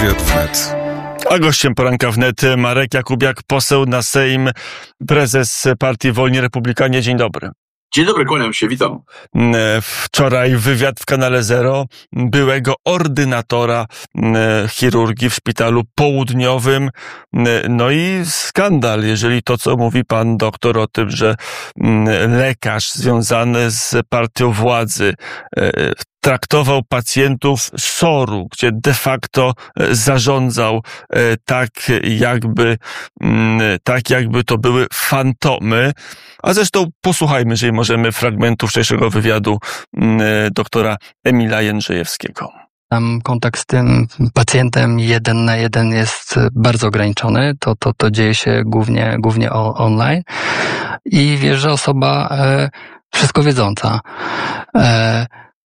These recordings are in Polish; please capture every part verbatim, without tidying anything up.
Powiat Wnet. A gościem poranka wnet Marek Jakubiak, poseł na Sejm, prezes partii Wolni Republikanie. Dzień dobry. Dzień dobry, kłaniam się, witam. Wczoraj wywiad w Kanale Zero byłego ordynatora chirurgii w szpitalu południowym. No i skandal, jeżeli to, co mówi pan doktor o tym, że lekarz związany z partią władzy traktował pacjentów z SOR-u, gdzie de facto zarządzał tak jakby, tak jakby to były fantomy. A zresztą posłuchajmy, jeżeli możemy, fragmentu wczorajszego wywiadu doktora Emila Jędrzejewskiego. Tam kontakt z tym pacjentem jeden na jeden jest bardzo ograniczony. To, to, to dzieje się głównie, głównie online. I wiesz, że osoba e, wszystko wiedząca. E,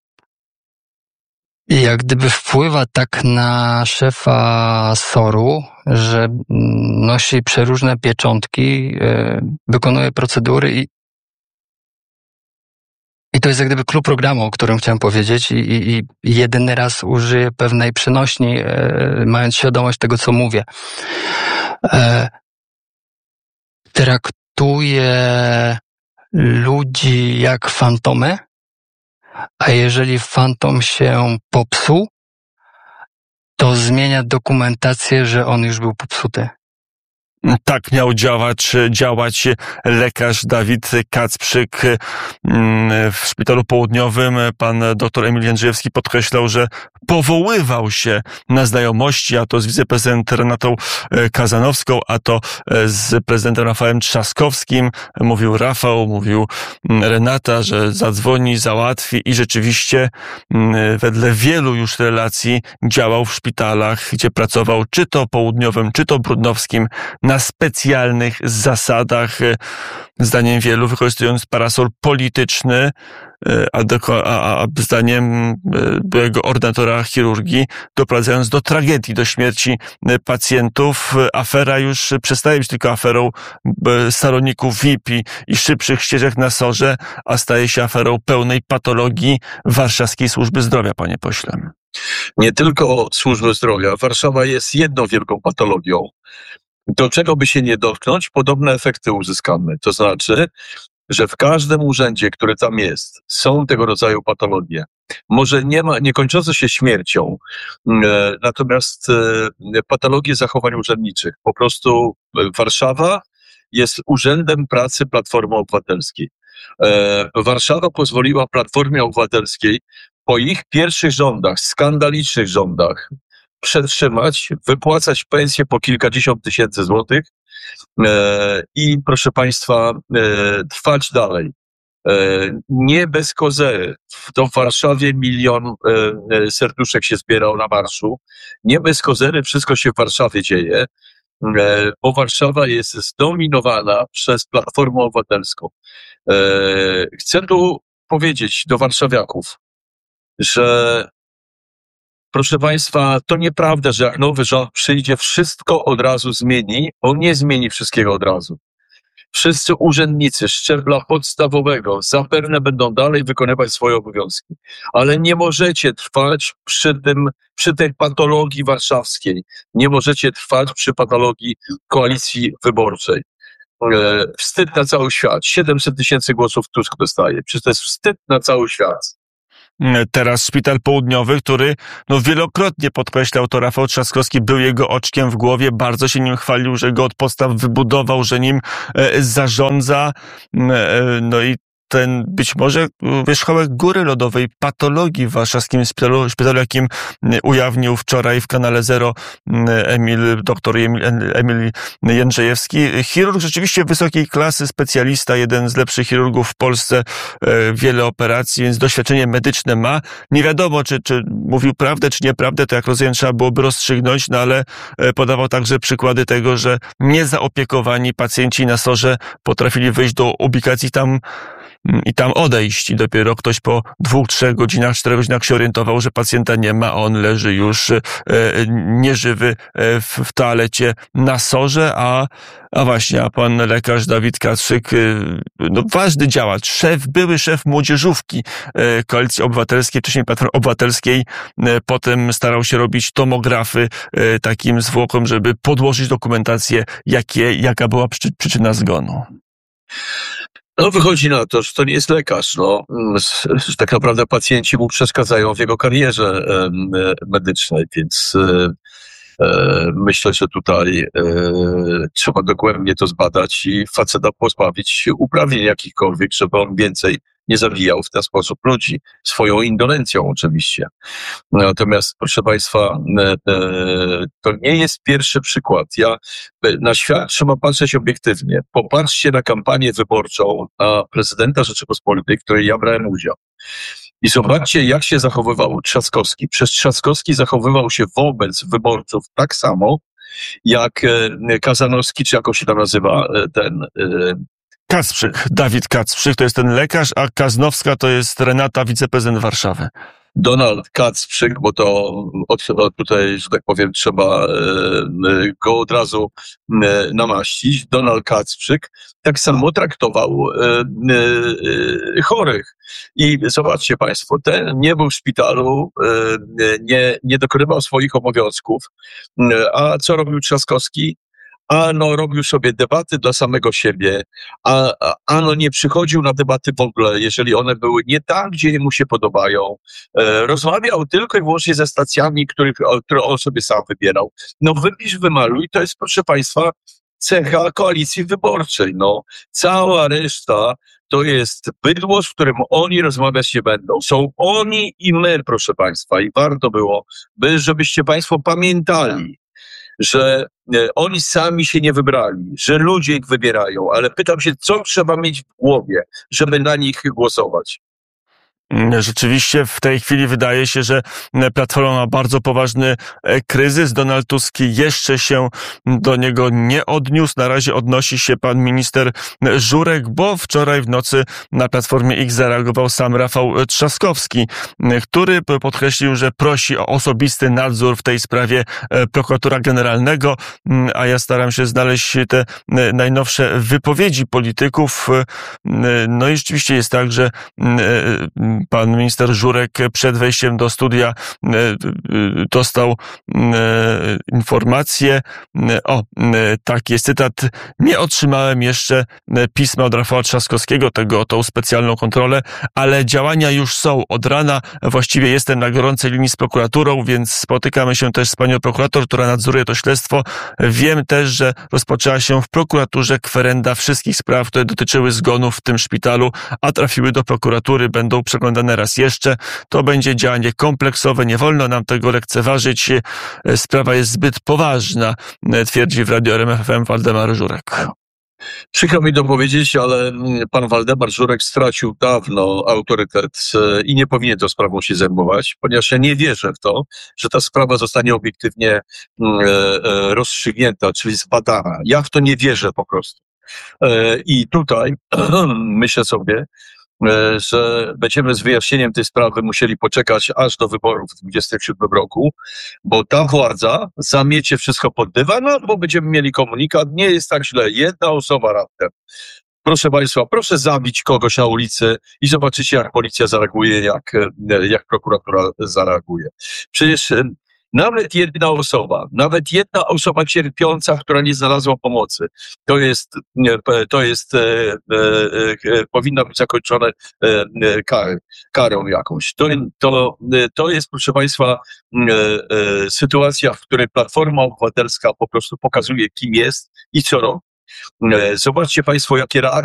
I jak gdyby wpływa tak na szefa SOR-u, że nosi przeróżne pieczątki, e, wykonuje procedury i I to jest jak gdyby klucz programu, o którym chciałem powiedzieć, i, i, i jedyny raz użyję pewnej przenośni, e, mając świadomość tego, co mówię. E, traktuję ludzi jak fantomy, a jeżeli fantom się popsuł, to zmienia dokumentację, że on już był popsuty. Tak miał działać, działać lekarz Dawid Kacprzyk w szpitalu południowym. Pan dr Emil Jędrzejewski podkreślał, że powoływał się na znajomości, a to z wiceprezydentem Renatą Kazanowską, a to z prezydentem Rafałem Trzaskowskim. Mówił Rafał, mówił Renata, że zadzwoni, załatwi i rzeczywiście wedle wielu już relacji działał w szpitalach, gdzie pracował czy to południowym, czy to brudnowskim, na specjalnych zasadach, zdaniem wielu, wykorzystując parasol polityczny, a, do, a, a zdaniem byłego ordynatora chirurgii, doprowadzając do tragedii, do śmierci pacjentów. Afera już przestaje być tylko aferą saloników V I P i szybszych ścieżek na sorze, a staje się aferą pełnej patologii warszawskiej służby zdrowia, panie pośle. Nie tylko służby zdrowia. Warszawa jest jedną wielką patologią. Do czego by się nie dotknąć, podobne efekty uzyskamy. To znaczy, że w każdym urzędzie, który tam jest, są tego rodzaju patologie. Może nie ma, nie kończące się śmiercią, e, natomiast e, patologie zachowań urzędniczych. Po prostu Warszawa jest urzędem pracy Platformy Obywatelskiej. E, Warszawa pozwoliła Platformie Obywatelskiej po ich pierwszych rządach, skandalicznych rządach, przetrzymać, wypłacać pensje po kilkadziesiąt tysięcy złotych e, i proszę państwa, e, trwać dalej. E, nie bez kozery. To w Warszawie milion e, serduszek się zbierał na marszu. Nie bez kozery wszystko się w Warszawie dzieje, e, bo Warszawa jest zdominowana przez Platformę Obywatelską. E, chcę tu powiedzieć do warszawiaków, że proszę państwa, to nieprawda, że jak nowy rząd przyjdzie, wszystko od razu zmieni. On nie zmieni wszystkiego od razu. Wszyscy urzędnicy szczebla podstawowego zapewne będą dalej wykonywać swoje obowiązki. Ale nie możecie trwać przy tym, przy tej patologii warszawskiej. Nie możecie trwać przy patologii koalicji wyborczej. E, wstyd na cały świat. siedemset tysięcy głosów Tusk dostaje. Przecież to jest wstyd na cały świat. Teraz szpital południowy, który no wielokrotnie podkreślał, to Rafał Trzaskowski był jego oczkiem w głowie, bardzo się nim chwalił, że go od podstaw wybudował, że nim e, zarządza, e, no i ten być może wierzchołek góry lodowej patologii w warszawskim szpitalu, szpitalu, jakim ujawnił wczoraj w Kanale Zero Emil, doktor Emil, Emil Jędrzejewski. Chirurg rzeczywiście wysokiej klasy, specjalista, jeden z lepszych chirurgów w Polsce, wiele operacji, więc doświadczenie medyczne ma. Nie wiadomo, czy, czy mówił prawdę, czy nieprawdę, to jak rozumiem trzeba byłoby rozstrzygnąć, no ale podawał także przykłady tego, że niezaopiekowani pacjenci na sorze potrafili wyjść do ubikacji tam i tam odejść. I dopiero ktoś po dwóch, trzech godzinach, czterech godzinach się orientował, że pacjenta nie ma, a on leży już e, nieżywy e, w, w toalecie na sorze, a, a właśnie, a pan lekarz Dawid Kacprzyk, e, no ważny działacz, szef, były szef młodzieżówki e, Koalicji Obywatelskiej, wcześniej Platformy Obywatelskiej, e, potem starał się robić tomografy e, takim zwłokom, żeby podłożyć dokumentację, jakie, jaka była przy, przyczyna zgonu. No wychodzi na to, że to nie jest lekarz. No, że tak naprawdę pacjenci mu przeszkadzają w jego karierze medycznej, więc myślę, że tutaj trzeba dogłębnie to zbadać i faceta pozbawić uprawnień jakichkolwiek, żeby on więcej nie zabijał w ten sposób ludzi, swoją indolencją oczywiście. Natomiast, proszę Państwa, to nie jest pierwszy przykład. Ja, na świat trzeba patrzeć obiektywnie. Popatrzcie na kampanię wyborczą na prezydenta Rzeczypospolitej, w której ja brałem udział. I zobaczcie, jak się zachowywał Trzaskowski. Przecież Trzaskowski zachowywał się wobec wyborców tak samo, jak Kazanowski, czy jak on się tam nazywa, ten... Kacprzyk, Dawid Kacprzyk to jest ten lekarz, a Kaznowska to jest Renata, wiceprezydent Warszawy. Donald Kacprzyk, bo to od, od tutaj, że tak powiem, trzeba e, go od razu e, namaścić. Donald Kacprzyk tak samo traktował e, e, chorych. I zobaczcie Państwo, ten nie był w szpitalu, e, nie, nie dokonywał swoich obowiązków. E, a co robił Trzaskowski? Ano robił sobie debaty dla samego siebie, a ano nie przychodził na debaty w ogóle, jeżeli one były nie tam, gdzie mu się podobają. E, rozmawiał tylko i wyłącznie ze stacjami, których, które on sobie sam wybierał. No wypisz, wymaluj, to jest, proszę Państwa, cecha koalicji wyborczej. No, cała reszta to jest bydło, z którym oni rozmawiać nie będą. Są oni i my, proszę Państwa, i warto było, by, żebyście Państwo pamiętali, że oni sami się nie wybrali, że ludzie ich wybierają, ale pytam się, co trzeba mieć w głowie, żeby na nich głosować. Rzeczywiście w tej chwili wydaje się, że Platforma ma bardzo poważny kryzys. Donald Tusk jeszcze się do niego nie odniósł. Na razie odnosi się pan minister Żurek, bo wczoraj w nocy na Platformie X zareagował sam Rafał Trzaskowski, który podkreślił, że prosi o osobisty nadzór w tej sprawie prokuratora generalnego, a ja staram się znaleźć te najnowsze wypowiedzi polityków. No i rzeczywiście jest tak, że pan minister Żurek przed wejściem do studia dostał informację. O, tak jest cytat. Nie otrzymałem jeszcze pisma od Rafała Trzaskowskiego, tego o tą specjalną kontrolę, ale działania już są od rana. Właściwie jestem na gorącej linii z prokuraturą, więc spotykamy się też z panią prokurator, która nadzoruje to śledztwo. Wiem też, że rozpoczęła się w prokuraturze kwerenda wszystkich spraw, które dotyczyły zgonów w tym szpitalu, a trafiły do prokuratury, będą przeglądane raz jeszcze. To będzie działanie kompleksowe, nie wolno nam tego lekceważyć. Sprawa jest zbyt poważna, twierdzi w Radiu R M F F M Waldemar Żurek. Przykro mi to powiedzieć, ale pan Waldemar Żurek stracił dawno autorytet i nie powinien tą sprawą się zajmować, ponieważ ja nie wierzę w to, że ta sprawa zostanie obiektywnie rozstrzygnięta, czyli zbadana. Ja w to nie wierzę po prostu. I tutaj myślę sobie, że będziemy z wyjaśnieniem tej sprawy musieli poczekać aż do wyborów w dwudziestym siódmym roku, bo ta władza zamiecie wszystko pod dywan, albo będziemy mieli komunikat, nie jest tak źle, jedna osoba raptem. Proszę Państwa, proszę zabić kogoś na ulicy i zobaczycie, jak policja zareaguje, jak, jak prokuratura zareaguje. Przecież nawet jedna osoba, nawet jedna osoba cierpiąca, która nie znalazła pomocy, to jest, to jest, e, e, powinna być zakończone e, karą, karą jakąś. To, to, to jest, proszę Państwa, e, e, sytuacja, w której Platforma Obywatelska po prostu pokazuje, kim jest i co robi. E, zobaczcie Państwo, jakie reakcje